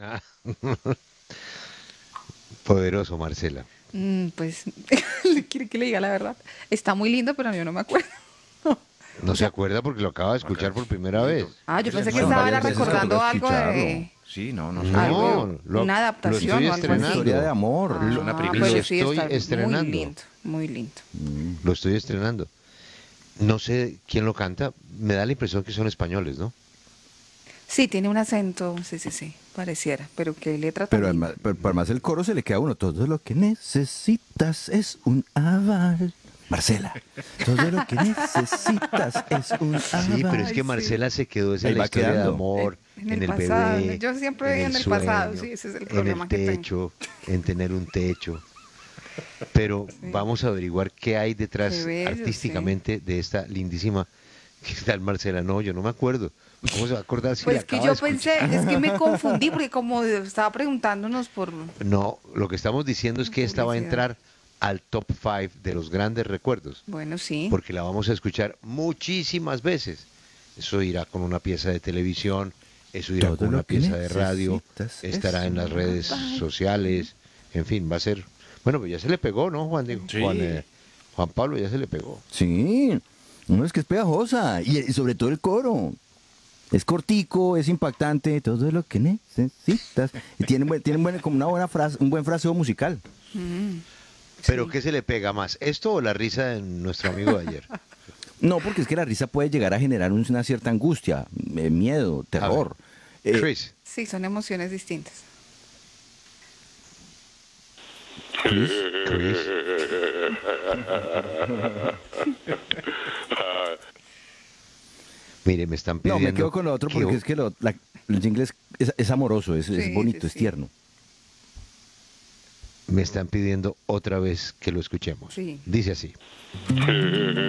Ah, poderoso, Marcela. Pues, quiere que le diga la verdad. Está muy lindo, pero yo no me acuerdo. No O se sea, acuerda porque lo acaba de escuchar por primera Tranquilito. vez. yo Eso ya es pensé que nuevo. Son estaba varias era veces que toca recordando algo escucharlo. de Sí, no, no sabía. No, algo, una lo adaptación estoy o algo Una así. historia de estrenando. amor. Es una Lo Pero primicia. sí estoy está muy estrenando. lindo, muy lindo. Lo estoy estrenando. No sé quién lo canta. Me da la impresión que son españoles, ¿no? Sí, tiene un acento, sí, sí, sí, pareciera, pero qué letra tan Pero linda. además el coro se le queda a uno. Todo lo que necesitas es un aval. Marcela, todo lo que necesitas es un Sí, pero es aval. que Ay, sí. Marcela se quedó es en Ahí la va historia de quedando. amor, En el en el pasado, bebé, yo siempre en vivo el en el pasado, sueño, sí, ese es el en el problema que tengo. techo, en tener un techo. Pero Sí, vamos a averiguar qué hay qué detrás bello, sí. artísticamente de esta lindísima. ¿Qué tal, Marcela? No, yo no me acuerdo. ¿Cómo se va a acordar si la Pues que acaba de yo escuchar? pensé, es que me confundí porque como estaba preguntándonos por No, lo que estamos diciendo es que esta va a publicidad. entrar al top 5 de los grandes recuerdos, Bueno, sí. porque la vamos a escuchar muchísimas veces. Eso irá con una pieza de televisión, eso irá con Todo una lo que pieza de radio, necesitas estará es en las un redes aval. sociales, en fin, va a ser... Bueno, pues ya se le pegó, ¿no, Juan? Sí. Juan Pablo ya se le pegó. Sí, no es que es pegajosa. Y sobre todo el coro. Es cortico, es impactante, todo lo que necesitas. Y como una buena frase, un buen fraseo musical. ¿Pero Sí. qué se le pega más? ¿Esto o la risa de nuestro amigo de ayer? No, porque es que la risa puede llegar a generar una cierta angustia, miedo, A ver, terror. Eh, Chris, Sí, son emociones distintas. Chris, Chris, mire, me están no, me pidiendo quedo con lo otro que... porque es que el jingle es amoroso, es Sí, sí, bonito, es sí. tierno. Me están pidiendo otra vez que lo escuchemos. Sí. Dice así.